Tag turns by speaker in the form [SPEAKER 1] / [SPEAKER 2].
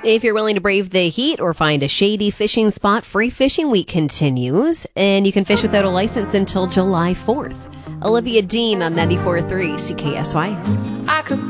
[SPEAKER 1] If you're willing to brave the heat or find a shady fishing spot, Free Fishing Week continues, and you can fish without a license until July 4th. Olivia Dean on 94.3 CKSY.